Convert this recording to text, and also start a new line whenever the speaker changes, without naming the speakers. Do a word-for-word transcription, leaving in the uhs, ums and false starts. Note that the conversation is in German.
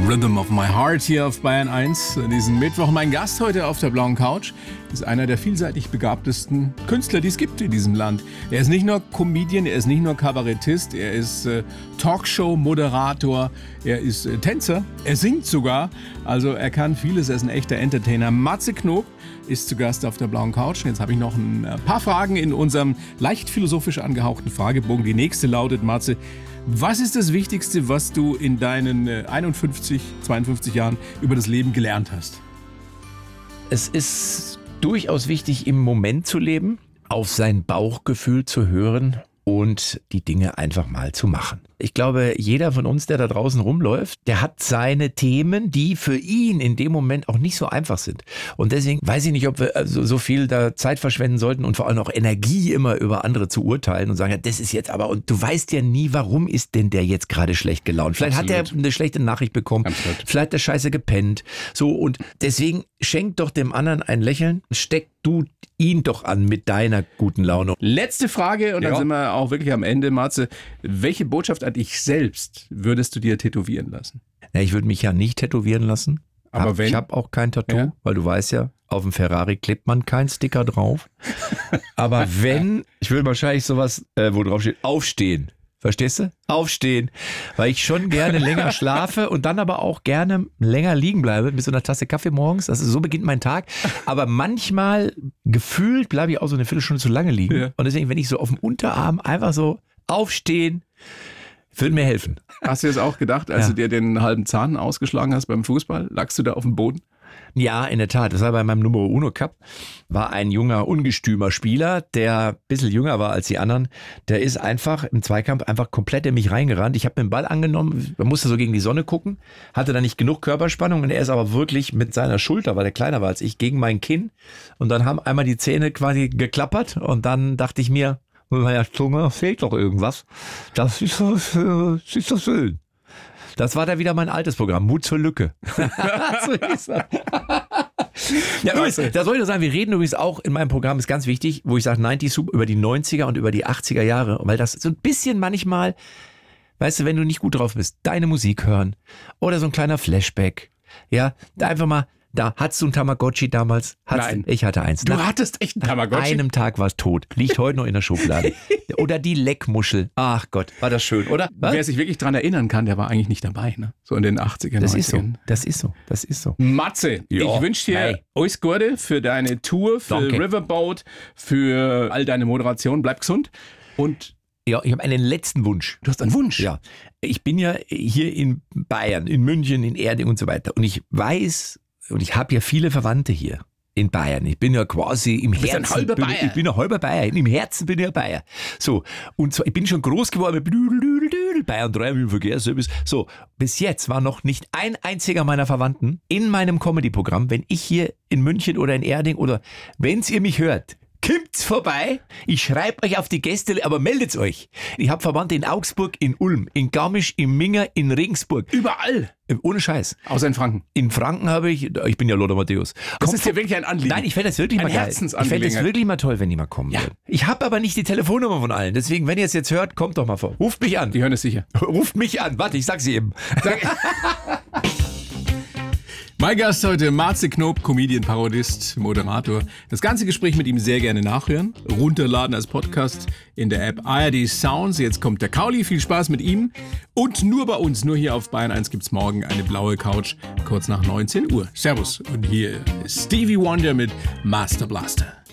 Rhythm of My Heart hier auf Bayern eins. Diesen Mittwoch mein Gast heute auf der blauen Couch ist einer der vielseitig begabtesten Künstler, die es gibt in diesem Land. Er ist nicht nur Comedian, er ist nicht nur Kabarettist, er ist äh, Talkshow-Moderator, er ist äh, Tänzer, er singt sogar. Also er kann vieles, er ist ein echter Entertainer. Matze Knob ist zu Gast auf der blauen Couch. Jetzt habe ich noch ein paar Fragen in unserem leicht philosophisch angehauchten Fragebogen. Die nächste lautet, Matze, was ist das Wichtigste, was du in deinen einundfünfzig, zweiundfünfzig Jahren über das Leben gelernt hast?
Es ist durchaus wichtig, im Moment zu leben, auf sein Bauchgefühl zu hören und die Dinge einfach mal zu machen. Ich glaube, jeder von uns, der da draußen rumläuft, der hat seine Themen, die für ihn in dem Moment auch nicht so einfach sind. Und deswegen weiß ich nicht, ob wir so, so viel da Zeit verschwenden sollten und vor allem auch Energie immer über andere zu urteilen und sagen, ja, das ist jetzt aber, und du weißt ja nie, warum ist denn der jetzt gerade schlecht gelaunt? Vielleicht Absolut. Hat er eine schlechte Nachricht bekommen, Absolut. Vielleicht hat er scheiße gepennt. So, und deswegen schenk doch dem anderen ein Lächeln, steck du ihn doch an mit deiner guten Laune.
Letzte Frage und dann ja. sind wir auch wirklich am Ende, Matze. Welche Botschaft an dich selbst würdest du dir tätowieren lassen?
Ja, ich würde mich ja nicht tätowieren lassen.
Aber
hab,
wenn?
Ich habe auch kein Tattoo,
ja.
weil du weißt ja, auf dem Ferrari klebt man keinen Sticker drauf. Aber wenn, ich will wahrscheinlich sowas, äh, wo drauf steht, aufstehen. Verstehst du? Aufstehen. Weil ich schon gerne länger schlafe und dann aber auch gerne länger liegen bleibe mit so einer Tasse Kaffee morgens. Also so beginnt mein Tag. Aber manchmal gefühlt bleibe ich auch so eine Viertelstunde zu lange liegen. Ja. Und deswegen, wenn ich so auf dem Unterarm einfach so aufstehen, würde mir helfen.
Hast du jetzt auch gedacht, als
ja.
du dir den halben Zahn ausgeschlagen hast beim Fußball, lagst du da auf dem Boden?
Ja, in der Tat. Das war bei meinem Numero Uno Cup. War ein junger, ungestümer Spieler, der ein bisschen jünger war als die anderen. Der ist einfach im Zweikampf einfach komplett in mich reingerannt. Ich habe den Ball angenommen, man musste so gegen die Sonne gucken, hatte da nicht genug Körperspannung und er ist aber wirklich mit seiner Schulter, weil der kleiner war als ich, gegen mein Kinn. Und dann haben einmal die Zähne quasi geklappert und dann dachte ich mir, mit meiner Zunge fehlt doch irgendwas. Das ist so, das ist so schön. Das war da wieder mein altes Programm, Mut zur Lücke. So hieß das. Ja, übrigens, da soll ich nur sagen, wir reden übrigens auch in meinem Programm, ist ganz wichtig, wo ich sage neunzig Super, über die neunziger und über die achtziger Jahre, weil das so ein bisschen manchmal, weißt du, wenn du nicht gut drauf bist, deine Musik hören oder so ein kleiner Flashback, ja, da einfach mal, da hattest du ein Tamagotchi damals? Hattest
Nein.
Du? Ich hatte eins.
Du
Nach
hattest echt ein Tamagotchi?
An einem Tag war es tot. Liegt heute noch in der Schublade. Oder die Leckmuschel. Ach Gott, war das schön, oder? Was?
Wer sich wirklich dran erinnern kann, der war eigentlich nicht dabei, ne? So in den achtzigern,
Das ist so,
neunzigern.
das ist so, das ist so.
Matze,
Ja,
ich wünsche dir
nein.
alles Gute für deine Tour, für
Danke.
Riverboat, für all deine Moderationen. Bleib gesund und
Ja, ich habe einen letzten Wunsch.
du hast einen Wunsch.
Ja, ich bin ja hier in Bayern, in München, in Erding und so weiter. Und ich weiß, und ich habe ja viele Verwandte hier in Bayern. Ich bin ja quasi im
bist
Herzen.
ein halber
bin,
Bayer.
Ich bin ein halber Bayer. Im Herzen bin ich ein Bayer. So, und zwar, ich bin schon groß geworden mit Düdel, Düdel, Düdel, Bayern drei im Verkehrsservice. So, bis jetzt war noch nicht ein einziger meiner Verwandten in meinem Comedy-Programm, wenn ich hier in München oder in Erding oder wenn's ihr mich hört, kommt's vorbei, ich schreibe euch auf die Gäste, aber meldet euch. Ich habe Verwandte in Augsburg, in Ulm, in Garmisch, in Minga, in Regensburg.
Überall.
Ohne Scheiß.
Außer in Franken.
In Franken habe ich, ich bin ja Lothar Matthäus.
Das
Kommt
ist dir wirklich ein Anliegen.
Nein, ich fände das wirklich
Ein
mal geil. Ich fände
Herzensangelegenheit.
das wirklich mal toll, wenn die mal kommen
Ja.
würden. Ich habe aber nicht die Telefonnummer von allen. Deswegen, wenn ihr es jetzt hört, kommt doch mal vor. Ruft mich an.
Die hören es sicher.
Ruft mich an. Warte, ich sag sie eben.
Mein Gast heute, Matze Knob, Comedian, Parodist, Moderator. Das ganze Gespräch mit ihm sehr gerne nachhören. Runterladen als Podcast in der App A R D Sounds. Jetzt kommt der Kauli. Viel Spaß mit ihm. Und nur bei uns, nur hier auf Bayern eins gibt's morgen eine blaue Couch, kurz nach neunzehn Uhr. Servus. Und hier ist Stevie Wonder mit Master Blaster.